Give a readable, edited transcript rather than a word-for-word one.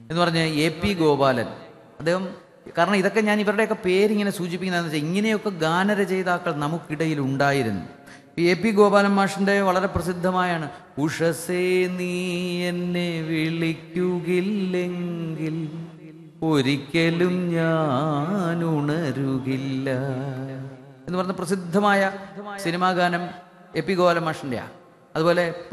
എന്ന് പറഞ്ഞ AP ഗോപാലൻ. അദ്ദേഹം, കാരണം ഇതൊക്കെ ഞാൻ ഇവരുടെയൊക്കെ പേരിങ്ങനെ സൂചിപ്പിക്കുന്നതെന്ന് വെച്ചാൽ ഇങ്ങനെയൊക്കെ ഗാനരചയിതാക്കൾ നമുക്കിടയിൽ ഉണ്ടായിരുന്നു. AP ഗോപാലൻ മാഷിൻ്റെ വളരെ പ്രസിദ്ധമായാണ് ഉഷസേ നീ എന്നെ വിളിക്കുകില്ലെങ്കിൽ ഒരിക്കലും ഞാൻ ഉണരുകില്ല എന്ന് പറഞ്ഞ പ്രസിദ്ധമായ സിനിമാ ഗാനം AP ഗോപാലൻ മാഷിൻ്റെയാണ്. അതുപോലെ